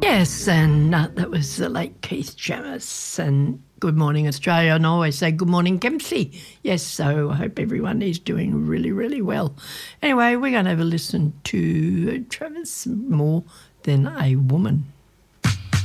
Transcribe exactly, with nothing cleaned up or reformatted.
Yes, and uh, that was the late Keith Jamis and Good Morning Australia, and I always say Good Morning Kempsey. Yes, so I hope everyone is doing really, really well. Anyway, we're going to have a listen to Travis More Than a Woman.